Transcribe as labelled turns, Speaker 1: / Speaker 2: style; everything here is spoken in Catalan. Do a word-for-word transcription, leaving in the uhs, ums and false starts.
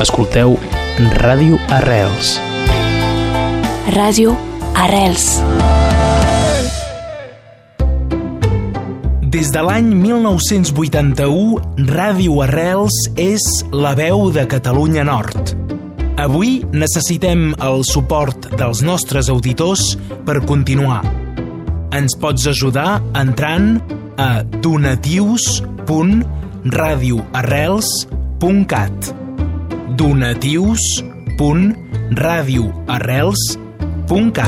Speaker 1: Escolteu Ràdio Arrels.
Speaker 2: Ràdio Arrels.
Speaker 1: Des de l'any mil nou-cents vuitanta-u, Ràdio Arrels és la veu de Catalunya Nord. Avui necessitem el suport dels nostres auditors per continuar. Ens pots ajudar entrant a donatius punt radioarrels punt cat. donatius punt radioarrels punt cat.